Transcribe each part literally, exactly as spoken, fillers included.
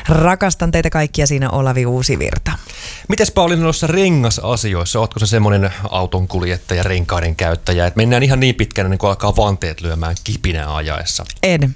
Rakastan teitä kaikkia, siinä Olavi Uusivirta. Mites Pauliina noissa rengasasioissa? Ootko se semmoinen autonkuljettaja, renkaiden käyttäjä, että mennään ihan niin pitkään, niin kun alkaa vanteet lyömään kipinää ajaessa? En.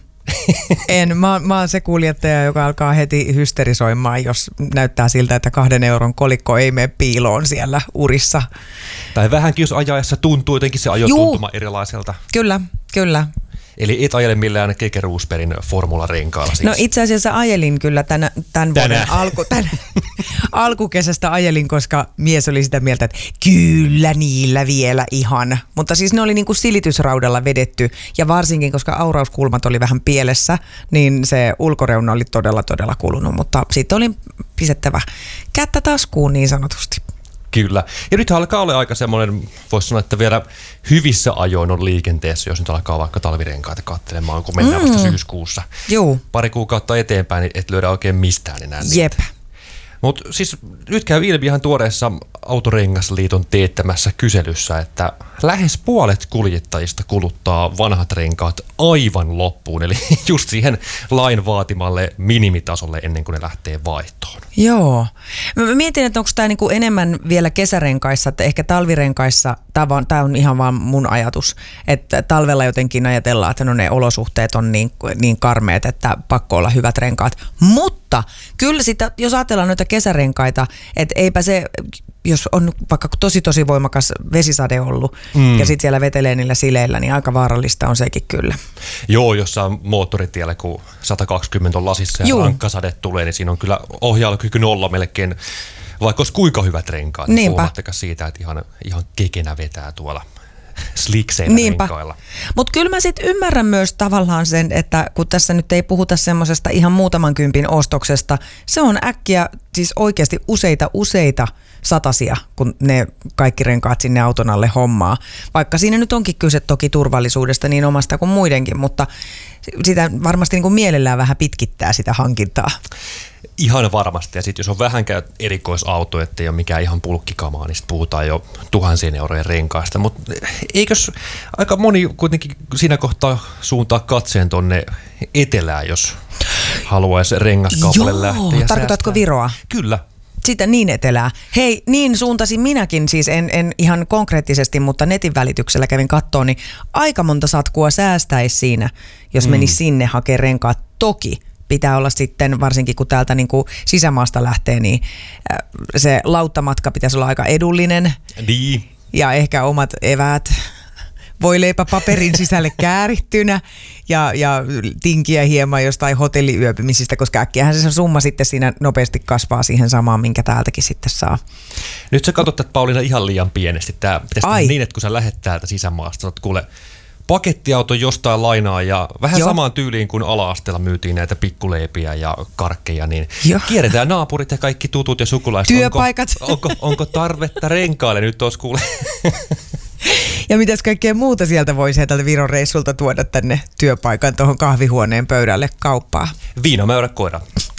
En. Mä, mä oon se kuljettaja, joka alkaa heti hysterisoimaan, jos näyttää siltä, että kahden euron kolikko ei mene piiloon siellä urissa. Tai vähänkin, jos ajaessa tuntuu jotenkin se ajotuntuma erilaiselta. Kyllä, kyllä. Eli et ajele millään Keke Roosbergin formularenkaalla siis. No itse asiassa ajelin kyllä tämän, tämän vuoden alku, tämän, alkukesästä ajelin, koska mies oli sitä mieltä, että kyllä niillä vielä ihan. Mutta siis ne oli niin kuin silitysraudalla vedetty ja varsinkin, koska aurauskulmat oli vähän pielessä, niin se ulkoreuna oli todella todella kulunut. Mutta sitten oli pistettävä kättä taskuun niin sanotusti. Kyllä. Ja nyt alkaa olla aika semmoinen, voisi sanoa, että vielä hyvissä ajoin on liikenteessä, jos nyt alkaa vaikka talvirenkaita katselemaan, kun mennään mm. vasta syyskuussa. Juu. Pari kuukautta eteenpäin, niin et löydä oikein mistään enää niitä. Jep. Mutta siis nyt käy ilmi ihan tuoreessa Autorengasliiton teettämässä kyselyssä, että lähes puolet kuljettajista kuluttaa vanhat renkaat aivan loppuun, eli just siihen lain vaatimalle minimitasolle ennen kuin ne lähtee vaihtoon. Joo. Mä mietin, että onko tämä niinku enemmän vielä kesärenkaissa, että ehkä talvirenkaissa, tämä on ihan vaan mun ajatus, että talvella jotenkin ajatellaan, että no ne olosuhteet on niin, niin karmeet, että pakko olla hyvät renkaat. Mutta kyllä sitä, jos ajatellaan noita kesärenkaita, että eipä se, jos on vaikka tosi tosi voimakas vesisade ollut mm. ja sitten siellä vetelee niillä sileillä, niin aika vaarallista on sekin kyllä. Joo, jossain moottoritiellä, kun sata kaksikymmentä on lasissa ja Juu. rankkasade tulee, niin siinä on kyllä ohjailukyky nolla melkein, vaikka olisi kuinka hyvät renkaat. Puhumattakaan siitä, että ihan, ihan kekenä vetää tuolla slikseillä renkailla. Mutta kyllä mä sitten ymmärrän myös tavallaan sen, että kun tässä nyt ei puhuta semmoisesta ihan muutaman kympin ostoksesta, se on äkkiä siis oikeasti useita useita satasia, kun ne kaikki renkaat sinne auton alle hommaa. Vaikka siinä nyt onkin kyse toki turvallisuudesta niin omasta kuin muidenkin, mutta sitä varmasti niin kuin mielellään vähän pitkittää sitä hankintaa. Ihan varmasti. Ja sitten jos on vähänkään erikoisauto, ettei ole mikään ihan pulkkikamaa, niin sitten puhutaan jo tuhansien eurojen renkaista. Mutta eikös aika moni kuitenkin siinä kohtaa suuntaa katseen tonne etelään, jos haluaisi rengaskaupalle lähteä? Joo, tarkoitatko Viroa? Kyllä. Sitä niin etelää. Hei, niin suuntasin minäkin, siis en, en ihan konkreettisesti, mutta netin välityksellä kävin kattoon, niin aika monta satkua säästäisi siinä, jos mm. menisi sinne hakemaan renkaat. Toki pitää olla sitten, varsinkin kun täältä niin kuin sisämaasta lähtee, niin se lauttamatka pitäisi olla aika edullinen. Niin. Ja ehkä omat eväät. Voileipä paperin sisälle käärittynä ja, ja tinkiä hieman jostain hotelliyöpymisistä, koska äkkiähän se summa sitten siinä nopeasti kasvaa siihen samaan, minkä täältäkin sitten saa. Nyt sä katsot, että Pauliina ihan liian pienesti. Tämä pitäisi tehdä niin, että kun sä lähdet täältä sisämaasta, sä oot kuule pakettiauto jostain lainaa ja vähän Joo. samaan tyyliin kuin ala-asteella myytiin näitä pikkuleipiä ja karkkeja, niin Joo. kierretään naapurit ja kaikki tutut ja sukulaiset. Työpaikat. Onko, onko, onko tarvetta renkaalle nyt tuossa kuule? Ja mitäs kaikkea muuta sieltä voi sieltä Viron reissulta tuoda tänne työpaikan tuohon kahvihuoneen pöydälle kauppaa? Viinamäyrä koira.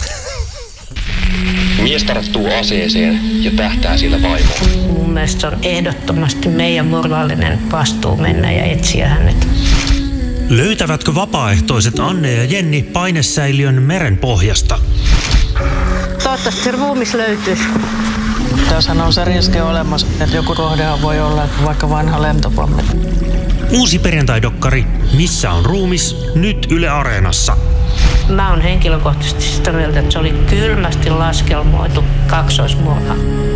Mies tarttuu aseeseen ja tähtää sillä vaimoon. Mun mielestä se on ehdottomasti meidän moraalinen vastuu mennä ja etsiä hänet. Löytävätkö vapaaehtoiset Anne ja Jenni painesäiliön meren pohjasta? Toivottavasti se ruumis löytyisi. Tässähän on se riski olemassa, että joku kohdehan voi olla vaikka vanha lentopommi. Uusi perjantai-dokkari Missä on ruumis? Nyt Yle Areenassa. Mä oon henkilökohtaisesti sitä mieltä, että se oli kylmästi laskelmoitu kaksoismurha.